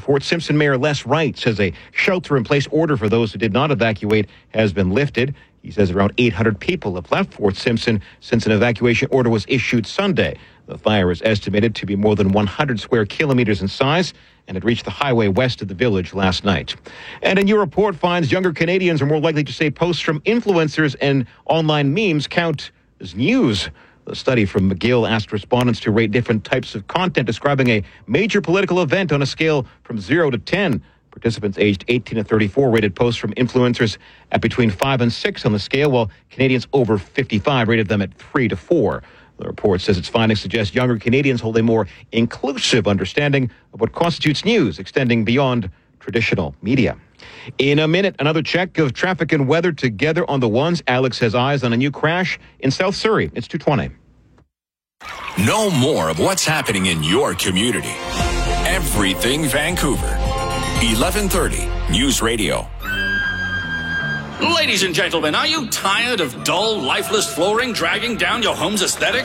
Fort Simpson Mayor Les Wright says a shelter-in-place order for those who did not evacuate has been lifted. He says around 800 people have left Fort Simpson since an evacuation order was issued Sunday. The fire is estimated to be more than 100 square kilometers in size, and it reached the highway west of the village last night. And a new report finds younger Canadians are more likely to say posts from influencers and online memes count as news. The study from McGill asked respondents to rate different types of content describing a major political event on a scale from 0 to 10. Participants aged 18 to 34 rated posts from influencers at between 5 and 6 on the scale, while Canadians over 55 rated them at 3 to 4. The report says its findings suggest younger Canadians hold a more inclusive understanding of what constitutes news, extending beyond traditional media. In a minute, another check of traffic and weather together on the ones. Alex has eyes on a new crash in South Surrey. It's 2:20. Know more of what's happening in your community. Everything Vancouver. 1130 News Radio. Ladies and gentlemen, are you tired of dull, lifeless flooring dragging down your home's aesthetic?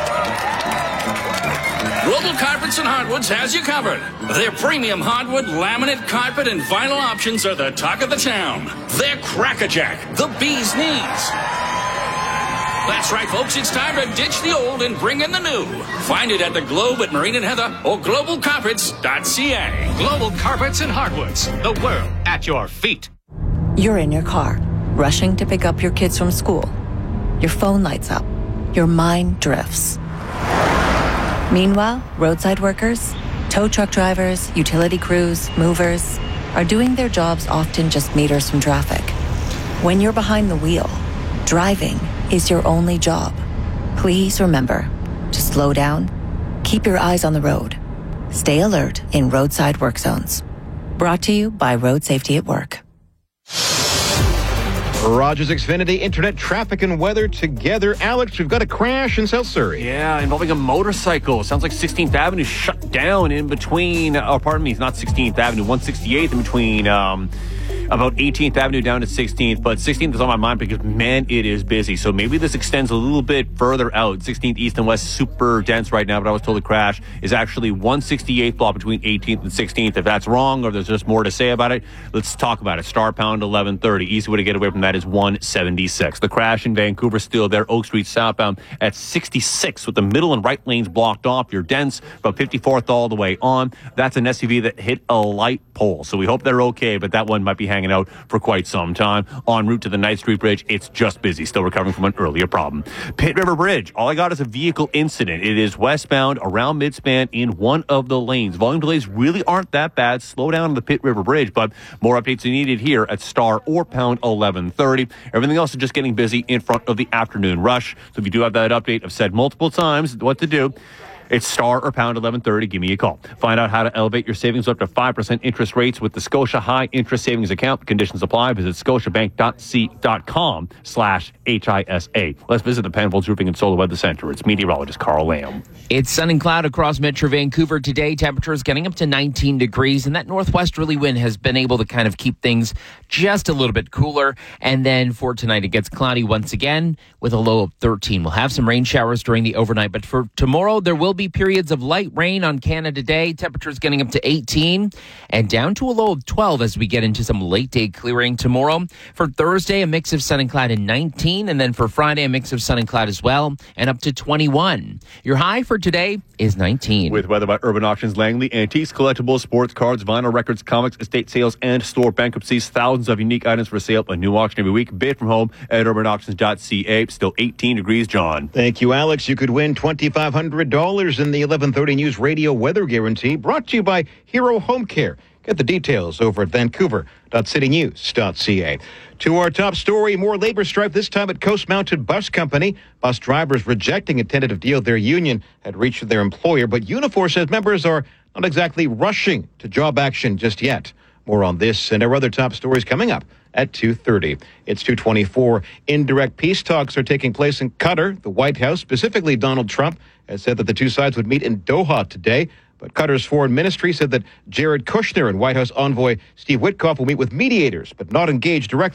Global Carpets and Hardwoods has you covered. Their premium hardwood, laminate, carpet, and vinyl options are the talk of the town. They're crackerjack, the bee's knees. That's right, folks. It's time to ditch the old and bring in the new. Find it at the Globe at Marine and Heather or globalcarpets.ca. Global Carpets and Hardwoods. The world at your feet. You're in your car, rushing to pick up your kids from school. Your phone lights up. Your mind drifts. Meanwhile, roadside workers, tow truck drivers, utility crews, movers are doing their jobs often just meters from traffic. When you're behind the wheel, driving is your only job. Please remember to slow down, keep your eyes on the road, stay alert in roadside work zones. Brought to you by Road Safety at Work. Rogers Xfinity Internet traffic and weather together. Alex, we've got a crash in South Surrey. Yeah, involving a motorcycle. Sounds like 16th Avenue shut down in between, it's not 16th Avenue, 168th in between, about 18th Avenue down to 16th, but 16th is on my mind because, man, it is busy. So maybe this extends a little bit further out. 16th East and West, super dense right now, but I was told the crash is actually 168th block between 18th and 16th. If that's wrong or there's just more to say about it, let's talk about it. Star pound 1130. Easy way to get away from that is 176. The crash in Vancouver still there. Oak Street southbound at 66 with the middle and right lanes blocked off. You're dense from 54th all the way on. That's an SUV that hit a light pole. So we hope they're okay, but that one might be hanging out for quite some time. En route to the Knight Street Bridge, it's just busy, still recovering from an earlier problem. Pitt River Bridge, all I got is a vehicle incident. It is westbound around midspan in one of the lanes. Volume delays really aren't that bad. Slow down on the Pitt River Bridge, but more updates are needed here at star or pound 1130. Everything else is just getting busy in front of the afternoon rush. So if you do have that update, I've said multiple times what to do. It's star or pound 1130. Give me a call. Find out how to elevate your savings up to 5% interest rates with the Scotia High Interest Savings Account. Conditions apply. Visit scotiabank.com/HISA. Let's visit the Penfolds Roofing and Solar Weather Center. It's meteorologist Carl Lamb. It's sun and cloud across Metro Vancouver today. Temperatures getting up to 19 degrees, and that northwesterly wind has been able to kind of keep things just a little bit cooler. And then for tonight, it gets cloudy once again with a low of 13. We'll have some rain showers during the overnight, but for tomorrow, there will be periods of light rain on Canada Day. Temperatures getting up to 18 and down to a low of 12 as we get into some late day clearing tomorrow. For Thursday, a mix of sun and cloud and 19. And then for Friday, a mix of sun and cloud as well and up to 21. Your high for today is 19. With weather by Urban Auctions Langley, antiques, collectibles, sports cards, vinyl records, comics, estate sales, and store bankruptcies. Thousands of unique items for sale. A new auction every week. Bid from home at urbanauctions.ca. Still 18 degrees, John. Thank you, Alex. You could win $2,500 in the 1130 News Radio Weather Guarantee, brought to you by Hero Home Care. Get the details over at vancouver.citynews.ca. To our top story, more labor strife, this time at Coast Mounted Bus Company. Bus drivers rejecting a tentative deal their union had reached with their employer, but Unifor says members are not exactly rushing to job action just yet. More on this and our other top stories coming up at 2:30. It's 2:24. Indirect peace talks are taking place in Qatar. The White House, specifically Donald Trump, has said that the two sides would meet in Doha today. But Qatar's foreign ministry said that Jared Kushner and White House envoy Steve Witkoff will meet with mediators, but not engage directly with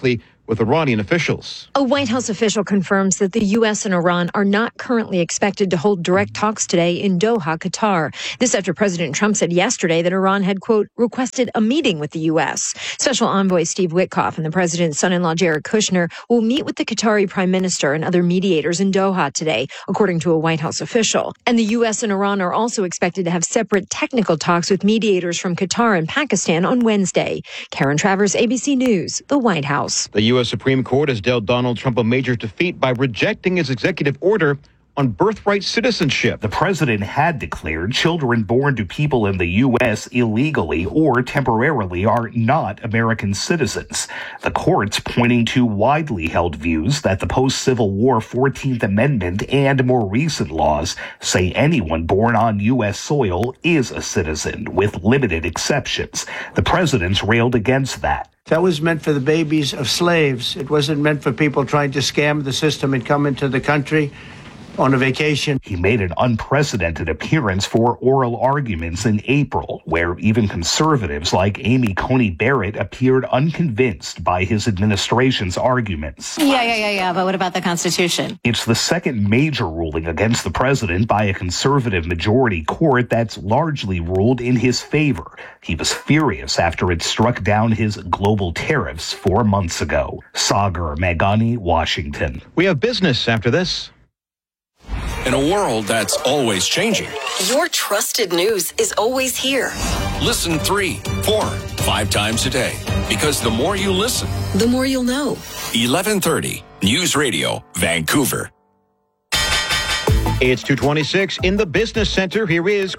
with Iranian officials. A White House official confirms that the U.S. and Iran are not currently expected to hold direct talks today in Doha, Qatar. This after President Trump said yesterday that Iran had, quote, requested a meeting with the U.S. Special Envoy Steve Witkoff and the president's son-in-law Jared Kushner will meet with the Qatari prime minister and other mediators in Doha today, according to a White House official. And the U.S. and Iran are also expected to have separate technical talks with mediators from Qatar and Pakistan on Wednesday. Karen Travers, ABC News, the White House. The U.S. Supreme Court has dealt Donald Trump a major defeat by rejecting his executive order on birthright citizenship. The president had declared children born to people in the U.S. illegally or temporarily are not American citizens. The court's pointing to widely held views that the post-Civil War 14th Amendment and more recent laws say anyone born on U.S. soil is a citizen, with limited exceptions. The president's railed against that. That was meant for the babies of slaves. It wasn't meant for people trying to scam the system and come into the country on a vacation. He made an unprecedented appearance for oral arguments in April, where even conservatives like Amy Coney Barrett appeared unconvinced by his administration's arguments. Yeah, but what about the Constitution? It's the second major ruling against the president by a conservative majority court that's largely ruled in his favor. He was furious after it struck down his global tariffs 4 months ago. Sagar Meghani, Washington. We have business after this. In a world that's always changing, your trusted news is always here. Listen 3, 4, 5 times a day. Because the more you listen, the more you'll know. 1130 News Radio, Vancouver. It's 2:26 in the business center. Here is